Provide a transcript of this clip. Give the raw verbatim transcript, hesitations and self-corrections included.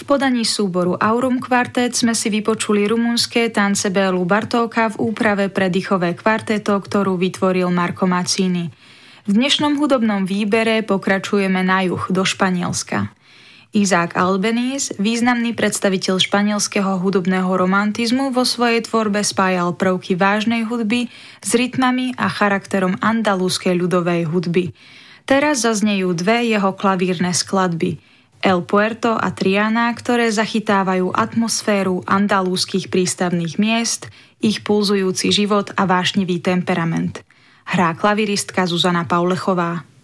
podaní súboru Aurum Quartet sme si vypočuli rumunské tance Bélu Bartóka v úprave pre dýchové kvarteto, ktorú vytvoril Marco Mazzini. V dnešnom hudobnom výbere pokračujeme na juh, do Španielska. Isaac Albéniz, významný predstaviteľ španielského hudobného romantizmu, vo svojej tvorbe spájal prvky vážnej hudby s rytmami a charakterom andalúskej ľudovej hudby. Teraz zaznejú dve jeho klavírne skladby – El Puerto a Triana, ktoré zachytávajú atmosféru andalúskych prístavných miest, ich pulzujúci život a vášnivý temperament. Hrá klaviristka Zuzana Paulechová.